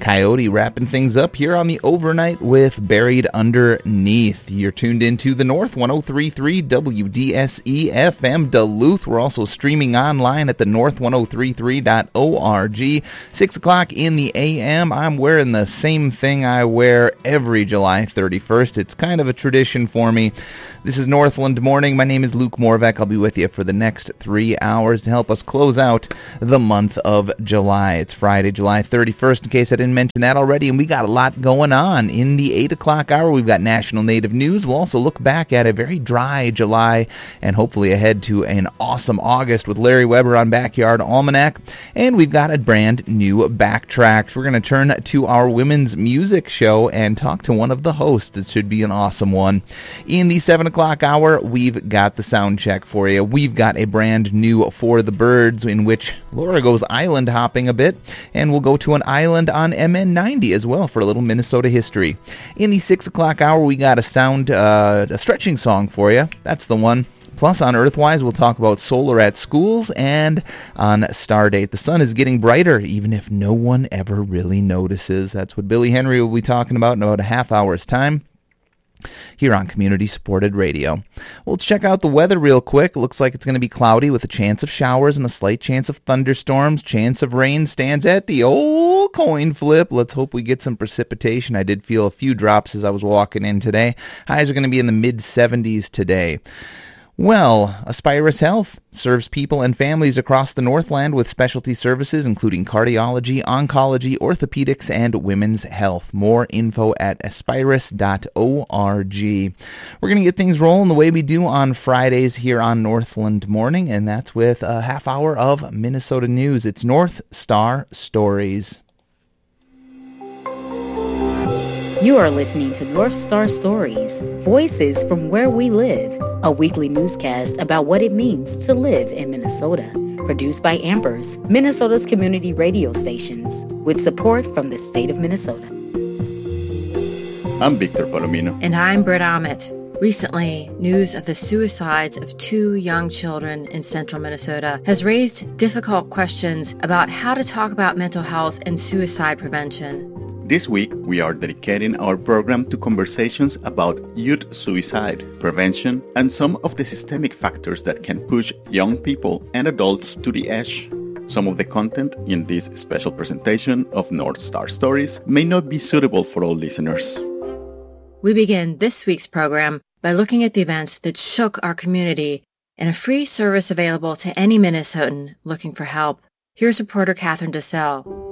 Coyote wrapping things up here on the overnight with Buried Underneath. You're tuned into the North 103.3 WDSE FM Duluth. We're also streaming online at the north1033.org. 6 o'clock in the a.m. I'm wearing the same thing I wear every July 31st. It's kind of a tradition for me. This is Northland Morning. My name is Luke Morvac. I'll be with you for the next 3 hours to help us close out the month of July. It's Friday, July 31st, in case I didn't mention that already, and we got a lot going on. In the 8 o'clock hour, we've got National Native News. We'll also look back at a very dry July and hopefully ahead to an awesome August with Larry Weber on Backyard Almanac. And we've got a brand new Backtracks. We're going to turn to our women's music show and talk to one of the hosts. It should be an awesome one. In the 7 o'clock hour, we've got the sound check for you. We've got a brand new For the Birds in which Laura goes island hopping a bit, and we'll go to an island on MN90 as well for a little Minnesota history. In the 6 o'clock hour, we got a stretching song for you. That's the one. Plus, on Earthwise, we'll talk about solar at schools, and on Stardate, the sun is getting brighter, even if no one ever really notices. That's what Billy Henry will be talking about in about a half hour's time here on community-supported radio. Well, let's check out the weather real quick. It looks like it's going to be cloudy with a chance of showers and a slight chance of thunderstorms. Chance of rain stands at the old coin flip. Let's hope we get some precipitation. I did feel a few drops as I was walking in today. Highs are going to be in the mid-70s today. Well, Aspirus Health serves people and families across the Northland with specialty services including cardiology, oncology, orthopedics, and women's health. More info at aspirus.org. We're going to get things rolling the way we do on Fridays here on Northland Morning, and that's with a half hour of Minnesota news. It's North Star Stories. You are listening to North Star Stories, Voices from Where We Live, a weekly newscast about what it means to live in Minnesota. Produced by Ambers, Minnesota's community radio stations, with support from the state of Minnesota. I'm Victor Palomino. And I'm Britt Ahmet. Recently, news of the suicides of 2 young children in central Minnesota has raised difficult questions about how to talk about mental health and suicide prevention. This week, we are dedicating our program to conversations about youth suicide, prevention, and some of the systemic factors that can push young people and adults to the edge. Some of the content in this special presentation of North Star Stories may not be suitable for all listeners. We begin this week's program by looking at the events that shook our community and a free service available to any Minnesotan looking for help. Here's reporter Catherine DeSalle.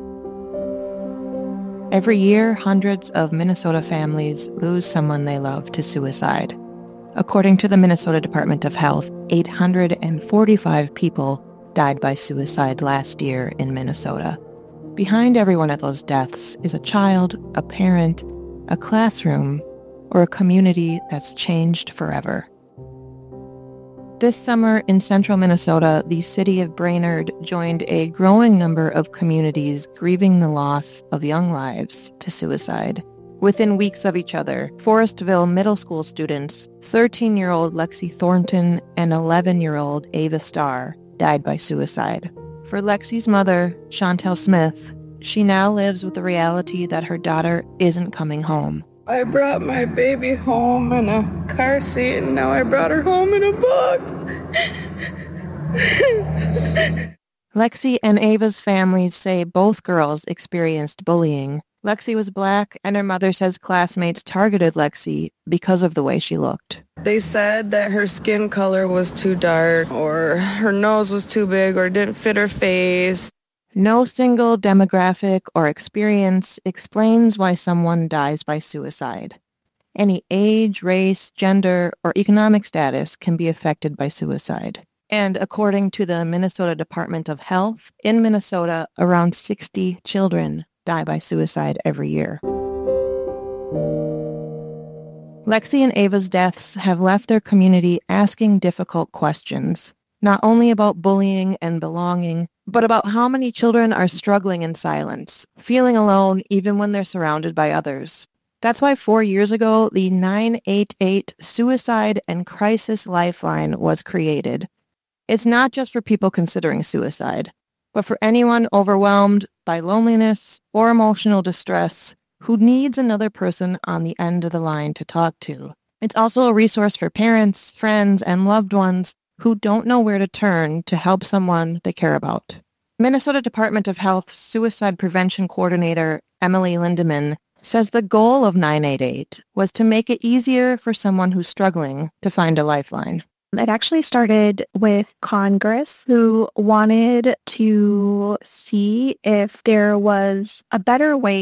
Every year, hundreds of Minnesota families lose someone they love to suicide. According to the Minnesota Department of Health, 845 people died by suicide last year in Minnesota. Behind every one of those deaths is a child, a parent, a classroom, or a community that's changed forever. This summer in central Minnesota, the city of Brainerd joined a growing number of communities grieving the loss of young lives to suicide. Within weeks of each other, Forestville middle school students, 13-year-old Lexi Thornton and 11-year-old Ava Starr, died by suicide. For Lexi's mother, Chantel Smith, she now lives with the reality that her daughter isn't coming home. I brought my baby home in a car seat, and now I brought her home in a box. Lexi and Ava's families say both girls experienced bullying. Lexi was Black, and her mother says classmates targeted Lexi because of the way she looked. They said that her skin color was too dark, or her nose was too big, or didn't fit her face. No single demographic or experience explains why someone dies by suicide. Any age, race, gender, or economic status can be affected by suicide. And according to the Minnesota Department of Health, in Minnesota, around 60 children die by suicide every year. Lexi and Ava's deaths have left their community asking difficult questions, not only about bullying and belonging, but about how many children are struggling in silence, feeling alone even when they're surrounded by others. That's why 4 years ago, the 988 Suicide and Crisis Lifeline was created. It's not just for people considering suicide. But for anyone overwhelmed by loneliness or emotional distress who needs another person on the end of the line to talk to. It's also a resource for parents, friends, and loved ones who don't know where to turn to help someone they care about. Minnesota Department of Health Suicide Prevention Coordinator Emily Lindeman says the goal of 988 was to make it easier for someone who's struggling to find a lifeline. It actually started with Congress, who wanted to see if there was a better way